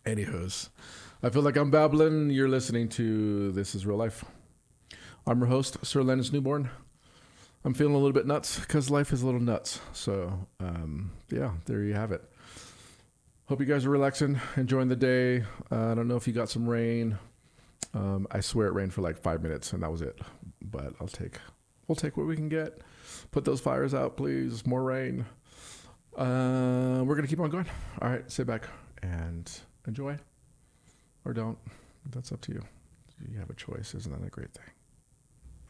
Anywho's, I feel like I'm babbling. You're listening to This Is Real Life. I'm your host, Sir Lennox Newborn. I'm feeling a little bit nuts because life is a little nuts. So, yeah, there you have it. Hope you guys are relaxing, enjoying the day. I don't know if you got some rain. I swear it rained for like 5 minutes and that was it. But we'll take what we can get. Put those fires out, please. More rain. We're going to keep on going. All right, sit back and enjoy or don't. That's up to you. You have a choice. Isn't that a great thing?